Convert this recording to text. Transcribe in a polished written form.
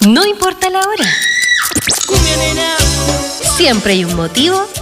No importa la hora. Siempre hay un motivo